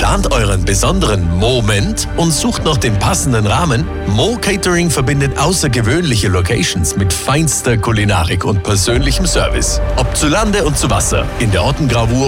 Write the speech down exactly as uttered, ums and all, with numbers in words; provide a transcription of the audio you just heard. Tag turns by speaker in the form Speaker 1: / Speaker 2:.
Speaker 1: Plant euren besonderen Moment und sucht noch den passenden Rahmen? Mo Catering verbindet außergewöhnliche Locations mit feinster Kulinarik und persönlichem Service. Ob zu Lande und zu Wasser, in der Ortengravur